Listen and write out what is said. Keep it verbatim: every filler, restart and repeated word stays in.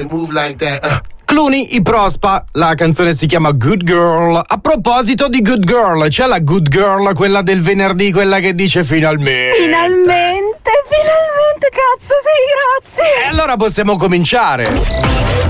to move like that. Uh. Clooney, i Prospa, la canzone si chiama Good Girl. A proposito di Good Girl, c'è la Good Girl, quella del venerdì, quella che dice finalmente. Finalmente, finalmente, cazzo, sì, grazie. E allora possiamo cominciare.